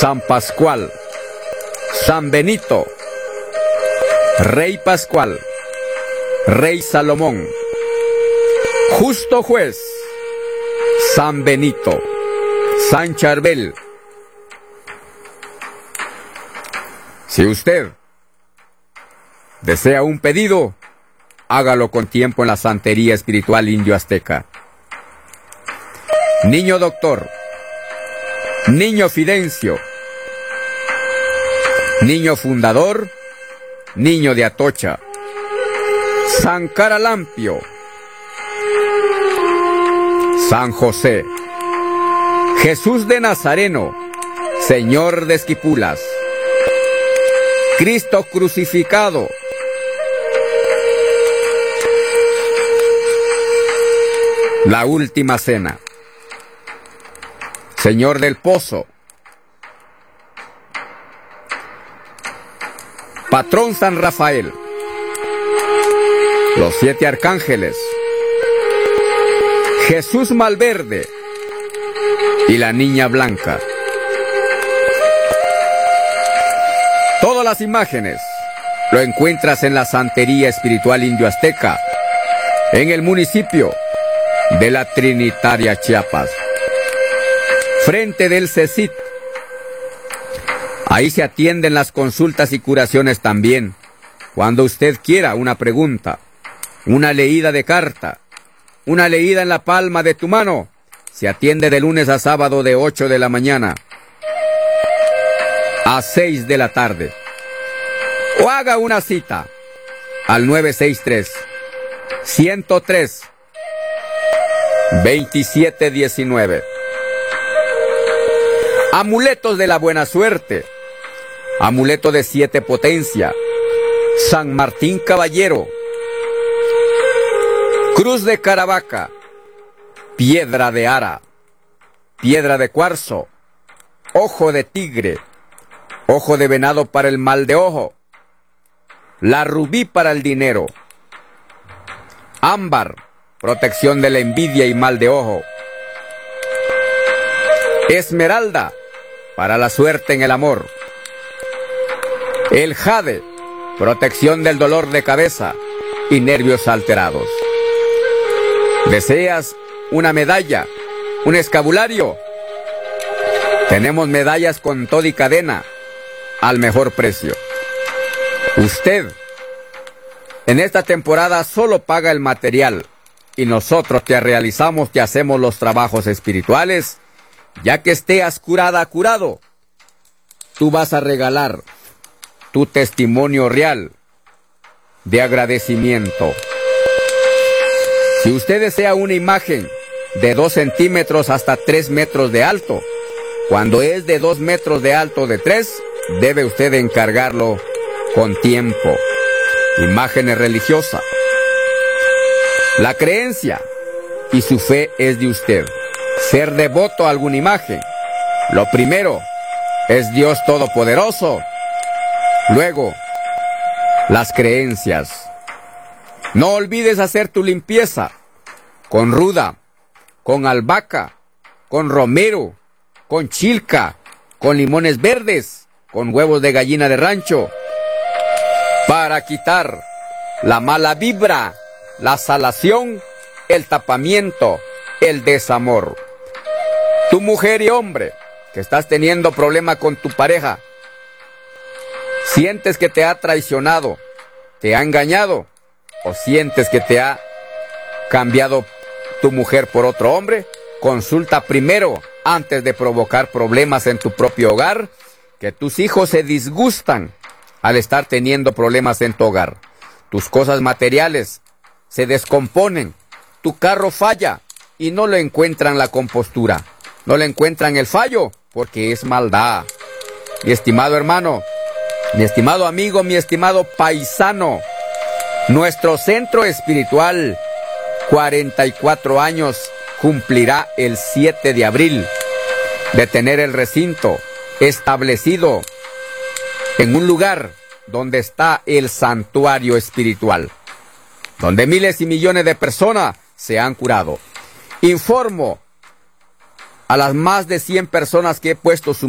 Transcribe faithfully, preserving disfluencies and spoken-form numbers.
San Pascual, San Benito, Rey Pascual, Rey Salomón, Justo Juez, San Benito, San Charbel. Si usted desea un pedido, hágalo con tiempo en la Santería Espiritual Indio Azteca. Niño Doctor, Niño Fidencio, Niño Fundador, Niño de Atocha, San Caralampio, San José, Jesús de Nazareno, Señor de Esquipulas, Cristo crucificado, la Última Cena, Señor del Pozo, Patrón San Rafael, los siete arcángeles, Jesús Malverde y la Niña Blanca. Todas las imágenes lo encuentras en la Santería Espiritual Indio Azteca, en el municipio de La Trinitaria, Chiapas, frente del CECIT. Ahí se atienden las consultas y curaciones también. Cuando usted quiera una pregunta, una leída de carta, una leída en la palma de tu mano, se atiende de lunes a sábado de ocho de la mañana a seis de la tarde. O haga una cita al nueve seis tres, ciento tres, veintisiete diecinueve. Amuletos de la buena suerte, amuleto de siete potencia, San Martín Caballero, Cruz de Caravaca, piedra de ara, piedra de cuarzo, ojo de tigre, ojo de venado para el mal de ojo, la rubí para el dinero, ámbar, protección de la envidia y mal de ojo, esmeralda, para la suerte en el amor, el jade, protección del dolor de cabeza y nervios alterados. ¿Deseas una medalla, un escabulario? Tenemos medallas con todo y cadena al mejor precio. Usted en esta temporada solo paga el material y nosotros te realizamos, te hacemos los trabajos espirituales. Ya que estés curada, curado, tú vas a regalar tu testimonio real de agradecimiento. Si usted desea una imagen de dos centímetros hasta tres metros de alto, cuando es de dos metros de alto de tres, debe usted encargarlo con tiempo. Imágenes religiosas. La creencia y su fe es de usted. Ser devoto a alguna imagen. Lo primero es Dios Todopoderoso. Luego, las creencias. No olvides hacer tu limpieza con ruda, con albahaca, con romero, con chilca, con limones verdes, con huevos de gallina de rancho, para quitar la mala vibra, la salación, el tapamiento, el desamor. Tu mujer y hombre que estás teniendo problema con tu pareja, sientes que te ha traicionado, te ha engañado, o sientes que te ha cambiado tu mujer por otro hombre, consulta primero antes de provocar problemas en tu propio hogar, que tus hijos se disgustan al estar teniendo problemas en tu hogar. Tus cosas materiales se descomponen, tu carro falla y no le encuentran la compostura. No le encuentran el fallo porque es maldad. Mi estimado hermano, mi estimado amigo, mi estimado paisano, nuestro centro espiritual, cuarenta y cuatro años, cumplirá el siete de abril de tener el recinto establecido en un lugar donde está el santuario espiritual, donde miles y millones de personas se han curado. Informo a las más de cien personas que he puesto su